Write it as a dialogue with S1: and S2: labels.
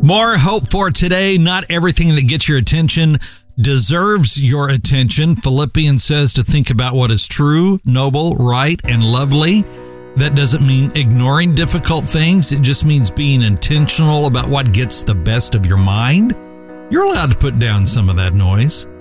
S1: More hope for today. Not everything that gets your attention deserves your attention. Philippians says to think about what is true, noble, right, and lovely. That doesn't mean ignoring difficult things. It just means being intentional about what gets the best of your mind. You're allowed to put down some of that noise.